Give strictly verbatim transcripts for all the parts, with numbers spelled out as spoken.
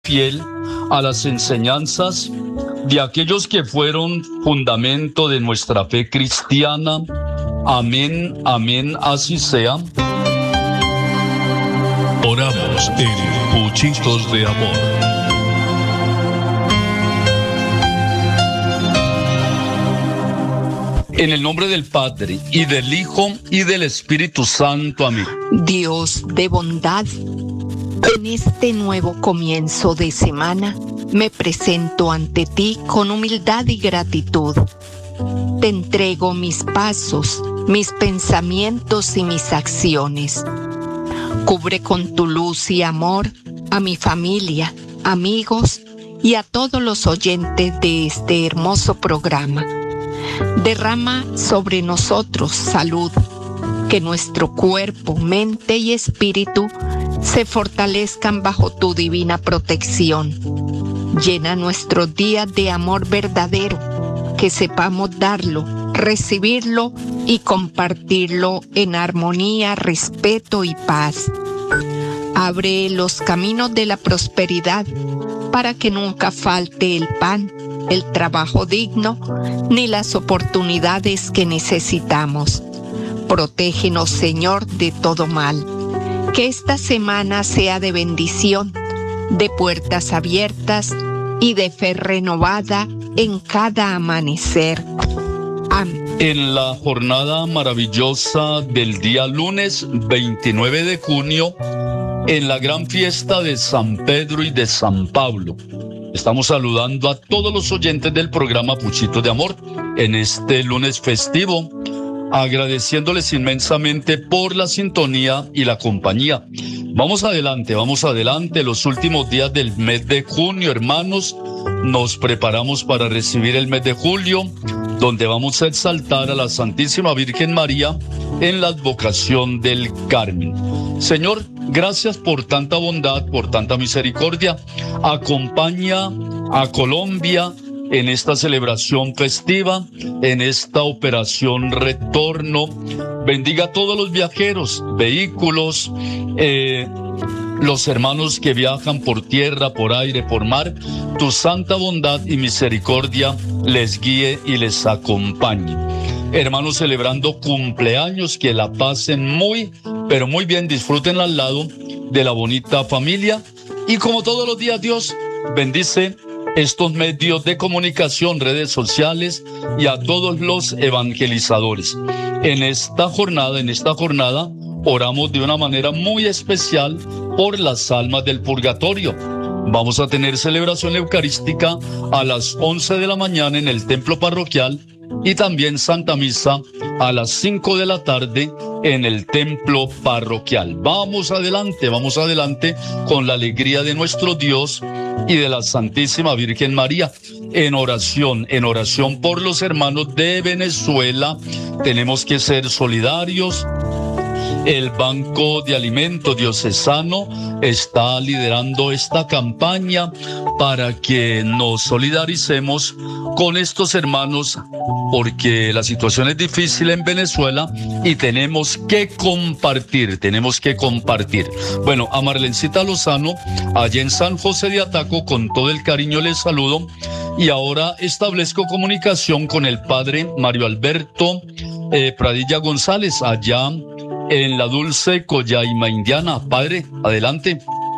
fiel a las enseñanzas de aquellos que fueron fundamento de nuestra fe cristiana. Amén, amén, así sea. Oramos en Puchitos de Amor. En el nombre del Padre, y del Hijo, y del Espíritu Santo. Amén. Dios de bondad, en este nuevo comienzo de semana, me presento ante ti con humildad y gratitud. Te entrego mis pasos, mis pensamientos y mis acciones. Cubre con tu luz y amor a mi familia, amigos y a todos los oyentes de este hermoso programa. Derrama sobre nosotros salud, que nuestro cuerpo, mente y espíritu se fortalezcan bajo tu divina protección. Llena nuestros días de amor verdadero, que sepamos darlo, recibirlo y compartirlo en armonía, respeto y paz. Abre los caminos de la prosperidad para que nunca falte el pan, el trabajo digno, ni las oportunidades que necesitamos. Protégenos, Señor, de todo mal. Que esta semana sea de bendición, de puertas abiertas y de fe renovada en cada amanecer. Amén. En la jornada maravillosa del día lunes veintinueve de junio, en la gran fiesta de San Pedro y de San Pablo, estamos saludando a todos los oyentes del programa Puchitos de Amor en este lunes festivo, agradeciéndoles inmensamente por la sintonía y la compañía. Vamos adelante, vamos adelante. Los últimos días del mes de junio, hermanos, nos preparamos para recibir el mes de julio, donde vamos a exaltar a la Santísima Virgen María en la advocación del Carmen. Señor, gracias por tanta bondad, por tanta misericordia. Acompaña a Colombia en esta celebración festiva, en esta operación retorno. Bendiga a todos los viajeros, vehículos, eh, los hermanos que viajan por tierra, por aire, por mar. Tu santa bondad y misericordia les guíe y les acompañe. Hermanos celebrando cumpleaños, que la pasen muy, pero muy bien, disfruten al lado de la bonita familia. Y como todos los días, Dios bendice estos medios de comunicación, redes sociales y a todos los evangelizadores. En esta jornada, en esta jornada, oramos de una manera muy especial por las almas del purgatorio. Vamos a tener celebración eucarística a las once de la mañana en el templo parroquial y también Santa Misa a las cinco de la tarde en el templo parroquial. Vamos adelante, vamos adelante con la alegría de nuestro Dios y de la Santísima Virgen María. En oración, en oración por los hermanos de Venezuela. Tenemos que ser solidarios. El Banco de Alimentos Diocesano está liderando esta campaña para que nos solidaricemos con estos hermanos, porque la situación es difícil en Venezuela y tenemos que compartir, tenemos que compartir. Bueno, a Marlencita Lozano, allá en San José de Ataco, con todo el cariño les saludo, y ahora establezco comunicación con el padre Mario Alberto eh, Pradilla González, allá en la Dulce Coyaima Indiana. Padre, adelante.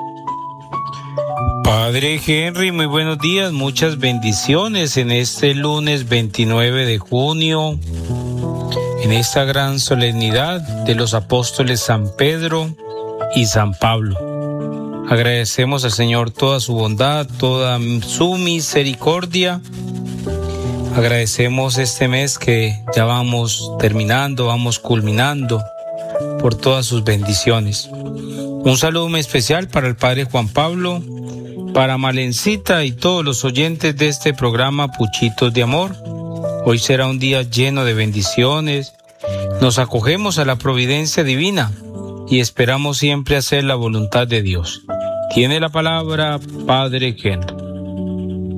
Padre Henry, muy buenos días, muchas bendiciones en este lunes veintinueve de junio, en esta gran solemnidad de los apóstoles San Pedro y San Pablo. Agradecemos al Señor toda su bondad, toda su misericordia. Agradecemos este mes que ya vamos terminando, vamos culminando, por todas sus bendiciones. Un saludo muy especial para el Padre Juan Pablo, para Malencita y todos los oyentes de este programa Puchitos de Amor. Hoy será un día lleno de bendiciones. Nos acogemos a la providencia divina y esperamos siempre hacer la voluntad de Dios. Tiene la palabra Padre Henry.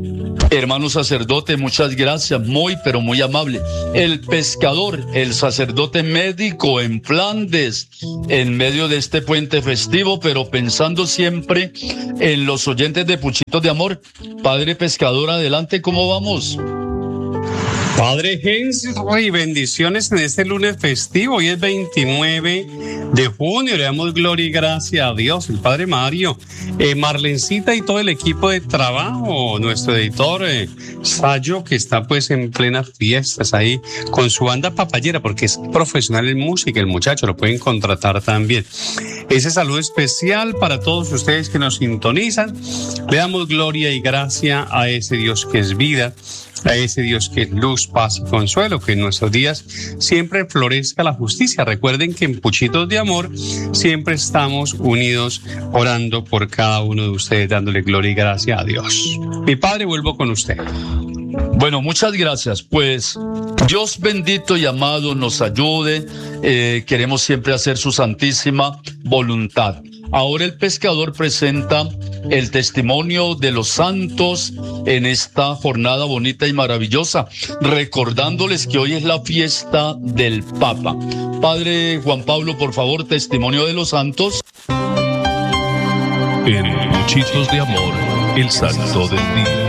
Hermano sacerdote, muchas gracias, muy pero muy amable. El pescador, el sacerdote médico en Flandes, en medio de este puente festivo, pero pensando siempre en los oyentes de Puchitos de Amor. Padre pescador, adelante, ¿cómo vamos? Padre Henry, bendiciones en este lunes festivo. Hoy es veintinueve de junio. Le damos gloria y gracia a Dios. El Padre Mario, eh, Marlencita y todo el equipo de trabajo. Nuestro editor eh, Sayo, que está pues en plenas fiestas ahí con su banda papayera, porque es profesional en música. El muchacho lo pueden contratar también. Ese saludo especial para todos ustedes que nos sintonizan. Le damos gloria y gracia a ese Dios que es vida, a ese Dios que es luz, paz y consuelo, que en nuestros días siempre florezca la justicia. Recuerden que en Puchitos de Amor siempre estamos unidos orando por cada uno de ustedes, dándole gloria y gracia a Dios. Mi Padre, vuelvo con usted. Bueno, muchas gracias. Pues Dios bendito y amado nos ayude. Eh, queremos siempre hacer su santísima voluntad. Ahora el pescador presenta el testimonio de los santos en esta jornada bonita y maravillosa, recordándoles que hoy es la fiesta del Papa. Padre Juan Pablo, por favor, testimonio de los santos. En Puchitos de Amor, el santo del día.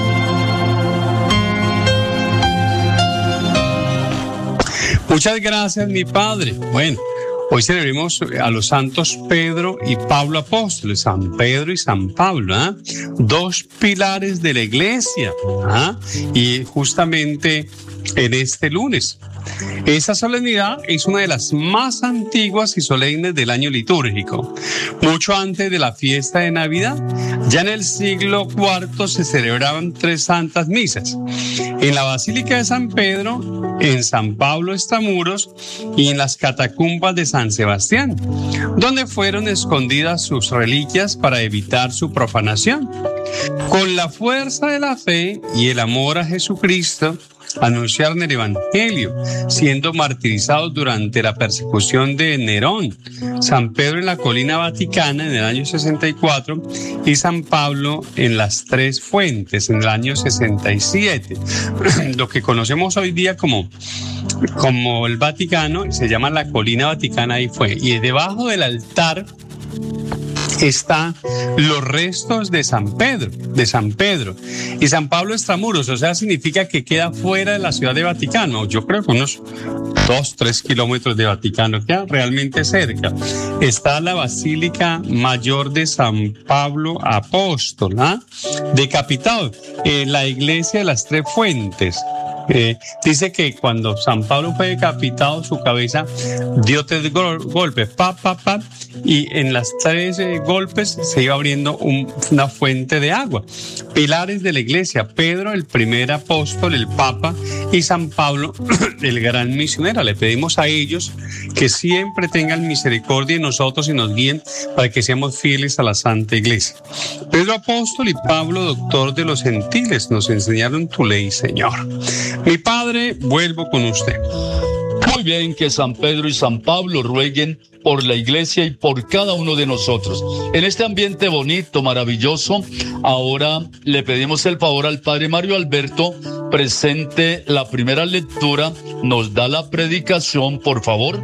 Muchas gracias, mi Padre. Bueno, hoy celebremos a los santos Pedro y Pablo apóstoles, San Pedro y San Pablo, ¿eh? Dos pilares de la iglesia, ¿eh? Y justamente en este lunes. Esa solemnidad es una de las más antiguas y solemnes del año litúrgico. Mucho antes de la fiesta de Navidad, ya en el siglo cuarto se celebraban tres santas misas. En la Basílica de San Pedro, en San Pablo Extramuros y en las catacumbas de San Sebastián, donde fueron escondidas sus reliquias para evitar su profanación. Con la fuerza de la fe y el amor a Jesucristo, anunciaron el Evangelio, siendo martirizados durante la persecución de Nerón. San Pedro en la colina Vaticana en el año sesenta y cuatro y San Pablo en las Tres Fuentes en el año sesenta y siete. Lo que conocemos hoy día como, como el Vaticano se llama la colina Vaticana, ahí fue. Y debajo del altar están los restos de San Pedro, de San Pedro y San Pablo Extramuros, o sea, significa que queda fuera de la ciudad de Vaticano. Yo creo que unos dos, tres kilómetros de Vaticano, queda realmente cerca. Está la Basílica Mayor de San Pablo Apóstol, ¿eh? Decapitado, eh, la iglesia de las Tres Fuentes. Eh, dice que cuando San Pablo fue decapitado, su cabeza dio tres gol- golpes, pa, pa, pa, y en las tres eh, golpes se iba abriendo un, una fuente de agua. Pilares de la iglesia: Pedro, el primer apóstol, el Papa, y San Pablo, el gran misionero. Le pedimos a ellos que siempre tengan misericordia de nosotros y nos guíen para que seamos fieles a la Santa Iglesia. Pedro apóstol y Pablo doctor de los gentiles nos enseñaron tu ley, Señor. Mi Padre, vuelvo con usted. Muy bien, que San Pedro y San Pablo rueguen por la iglesia y por cada uno de nosotros. En este ambiente bonito, maravilloso, ahora le pedimos el favor al Padre Mario Alberto, presente la primera lectura, nos da la predicación, por favor.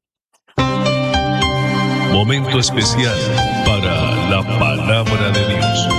Momento especial para la palabra de Dios.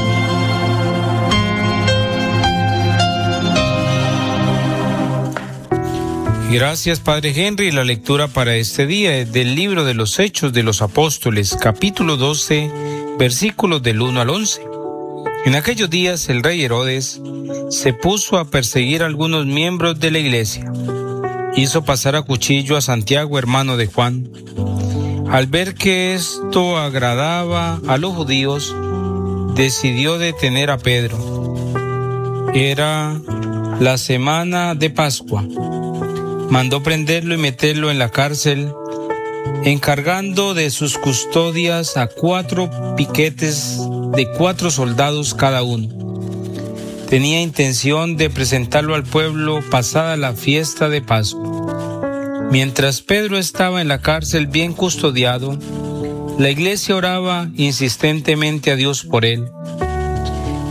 Gracias, Padre Henry. La lectura para este día es del libro de los Hechos de los Apóstoles, capítulo doce, versículos del uno al once. En aquellos días el rey Herodes se puso a perseguir a algunos miembros de la iglesia. Hizo pasar a cuchillo a Santiago, hermano de Juan. Al ver que esto agradaba a los judíos, decidió detener a Pedro. Era la semana de Pascua. Mandó prenderlo y meterlo en la cárcel, encargando de sus custodias a cuatro piquetes de cuatro soldados cada uno. Tenía intención de presentarlo al pueblo pasada la fiesta de Pascua. Mientras Pedro estaba en la cárcel bien custodiado, la iglesia oraba insistentemente a Dios por él.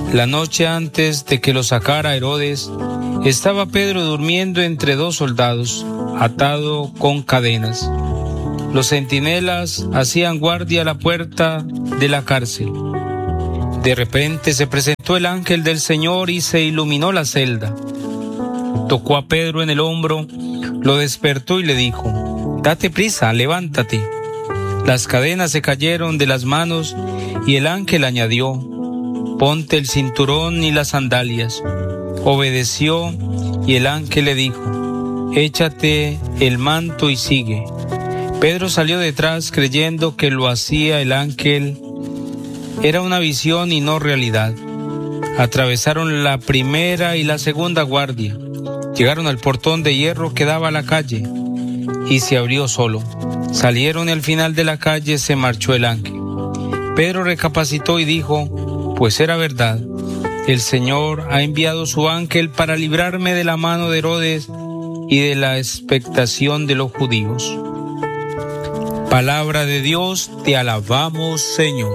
La noche antes de que lo sacara Herodes, estaba Pedro durmiendo entre dos soldados, atado con cadenas. Los centinelas hacían guardia a la puerta de la cárcel. De repente se presentó el ángel del Señor y se iluminó la celda. Tocó a Pedro en el hombro, lo despertó y le dijo: «Date prisa, levántate». Las cadenas se cayeron de las manos y el ángel añadió: «Ponte el cinturón y las sandalias». Obedeció y el ángel le dijo: «Échate el manto y sigue». Pedro salió detrás creyendo que lo hacía el ángel. Era una visión y no realidad. Atravesaron la primera y la segunda guardia. Llegaron al portón de hierro que daba a la calle y se abrió solo. Salieron y al final de la calle se marchó el ángel. Pedro recapacitó y dijo: «Pues era verdad. El Señor ha enviado su ángel para librarme de la mano de Herodes y de la expectación de los judíos». Palabra de Dios, te alabamos, Señor.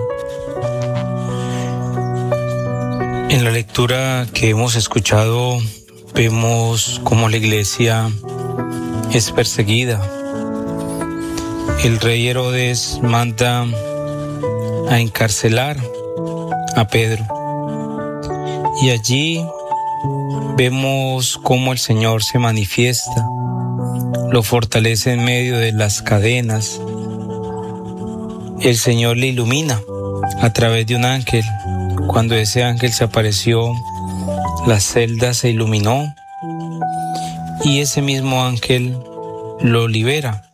En la lectura que hemos escuchado vemos cómo la iglesia es perseguida. El rey Herodes manda a encarcelar a Pedro. Y allí vemos cómo el Señor se manifiesta, lo fortalece en medio de las cadenas. El Señor le ilumina a través de un ángel. Cuando ese ángel se apareció, la celda se iluminó y ese mismo ángel lo libera.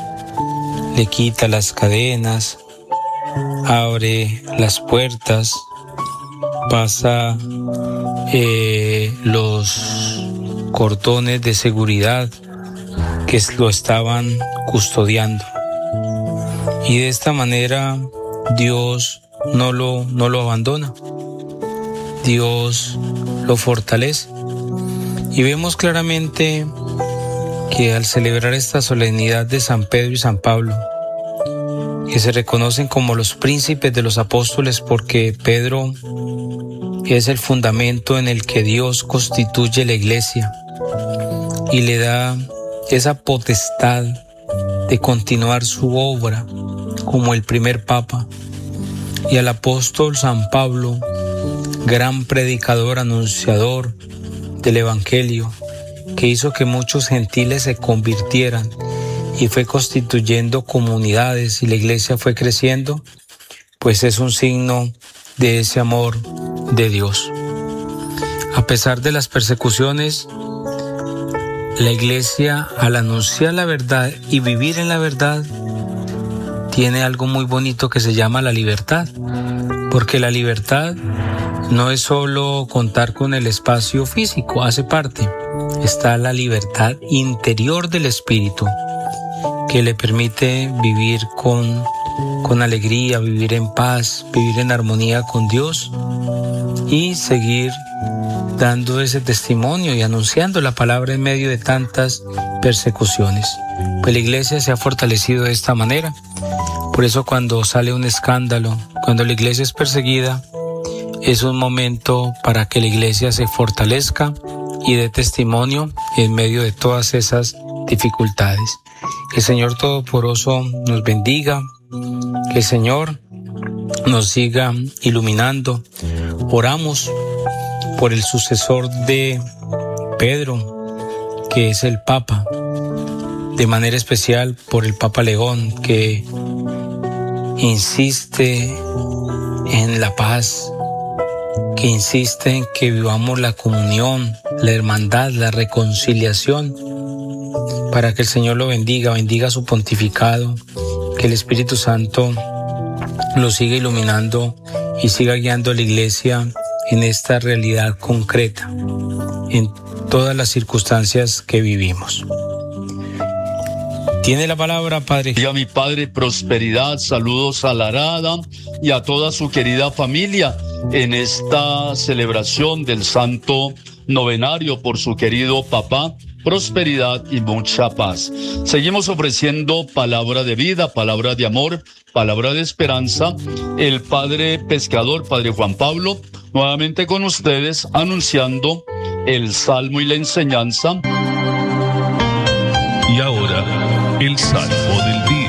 Le quita las cadenas, abre las puertas, pasa eh, los cordones de seguridad que lo estaban custodiando. Y de esta manera Dios no lo, no lo abandona. Dios lo fortalece. Y vemos claramente que al celebrar esta solemnidad de San Pedro y San Pablo, que se reconocen como los príncipes de los apóstoles porque Pedro es el fundamento en el que Dios constituye la iglesia y le da esa potestad de continuar su obra como el primer papa, y al apóstol San Pablo, gran predicador, anunciador del evangelio, que hizo que muchos gentiles se convirtieran y fue constituyendo comunidades y la iglesia fue creciendo, pues es un signo de ese amor de Dios. A pesar de las persecuciones, la iglesia, al anunciar la verdad y vivir en la verdad, tiene algo muy bonito que se llama la libertad, porque la libertad no es solo contar con el espacio físico, hace parte. Está la libertad interior del espíritu, que le permite vivir con, con alegría, vivir en paz, vivir en armonía con Dios y seguir dando ese testimonio y anunciando la palabra en medio de tantas persecuciones. Pues la iglesia se ha fortalecido de esta manera. Por eso cuando sale un escándalo, cuando la iglesia es perseguida, es un momento para que la iglesia se fortalezca y dé testimonio en medio de todas esas dificultades. Que el Señor Todopoderoso nos bendiga, que el Señor nos siga iluminando. Oramos por el sucesor de Pedro, que es el Papa, de manera especial por el Papa León, que insiste en la paz, que insiste en que vivamos la comunión, la hermandad, la reconciliación, para que el Señor lo bendiga, bendiga su pontificado, que el Espíritu Santo lo siga iluminando y siga guiando a la iglesia en esta realidad concreta, en todas las circunstancias que vivimos. Tiene la palabra, Padre. Y a mi Padre, prosperidad, saludos a la Arada y a toda su querida familia en esta celebración del Santo Novenario por su querido papá. Prosperidad y mucha paz. Seguimos ofreciendo palabra de vida, palabra de amor, palabra de esperanza. El Padre Pescador, Padre Juan Pablo, nuevamente con ustedes anunciando el salmo y la enseñanza. Y ahora, el salmo del día.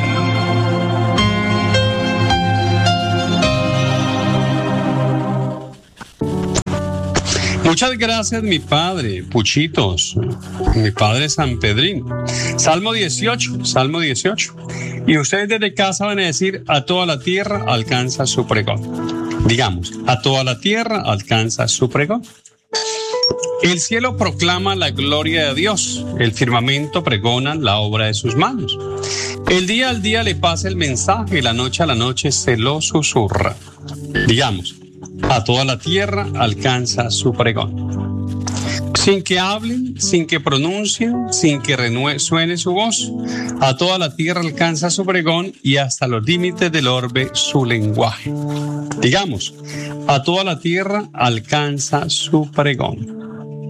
Muchas gracias, mi padre, Puchitos, mi padre San Pedrín. Salmo dieciocho, Salmo dieciocho. Y ustedes desde casa van a decir: a toda la tierra alcanza su pregón. Digamos, a toda la tierra alcanza su pregón. El cielo proclama la gloria de Dios, el firmamento pregona la obra de sus manos. El día al día le pasa el mensaje, la noche a la noche se lo susurra. Digamos, a toda la tierra alcanza su pregón. Sin que hablen, sin que pronuncien, sin que resuene su voz, a toda la tierra alcanza su pregón y hasta los límites del orbe su lenguaje. Digamos, a toda la tierra alcanza su pregón.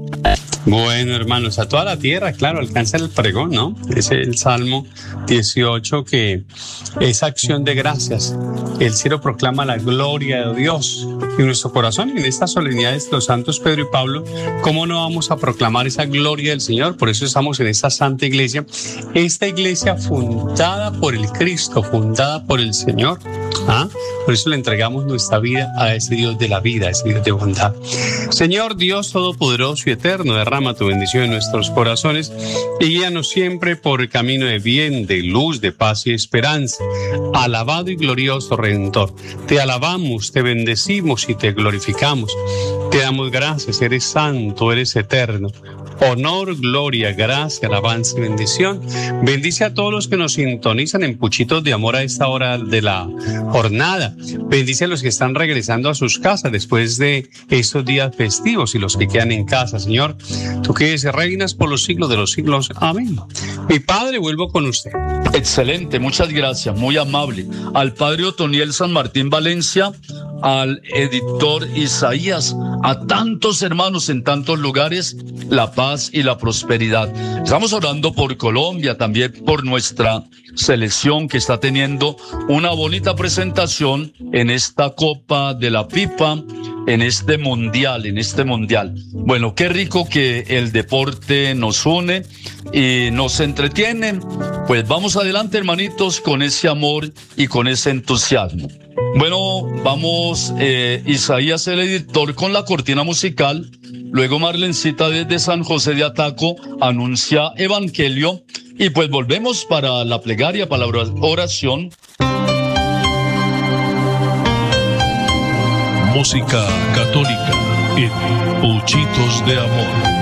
Bueno, hermanos, a toda la tierra, claro, alcanza el pregón, ¿no? Es el Salmo dieciocho, que es acción de gracias. El cielo proclama la gloria de Dios. En nuestro corazón, en estas solemnidades de los santos Pedro y Pablo, ¿cómo no vamos a proclamar esa gloria del Señor? Por eso estamos en esta santa iglesia, esta iglesia fundada por el Cristo, fundada por el Señor. ¿Ah? Por eso le entregamos nuestra vida a ese Dios de la vida, a ese Dios de bondad. Señor Dios Todopoderoso y Eterno, derrama tu bendición en nuestros corazones y guíanos siempre por el camino de bien, de luz, de paz y esperanza. Alabado y glorioso Redentor, te alabamos, te bendecimos y te glorificamos. Te damos gracias, eres santo, eres eterno. Honor, gloria, gracia, alabanza y bendición. Bendice a todos los que nos sintonizan en Puchitos de Amor a esta hora de la jornada. Bendice a los que están regresando a sus casas después de estos días festivos y los que quedan en casa, Señor. Tú que reinas por los siglos de los siglos. Amén. Mi Padre, vuelvo con usted. Excelente, muchas gracias, muy amable. Al Padre Otoniel San Martín Valencia, al editor Isaías, a tantos hermanos en tantos lugares, la paz y la prosperidad. Estamos orando por Colombia, también por nuestra selección que está teniendo una bonita presentación en esta Copa de la FIFA, en este mundial, en este mundial. Bueno, qué rico que el deporte nos une y nos entretiene. Pues vamos adelante, hermanitos, con ese amor y con ese entusiasmo. Bueno, vamos, eh, Isaías el editor, con la cortina musical. Luego Marlencita desde San José de Ataco anuncia Evangelio. Y pues volvemos para la plegaria, para la oración. Música católica en Puchitos de Amor.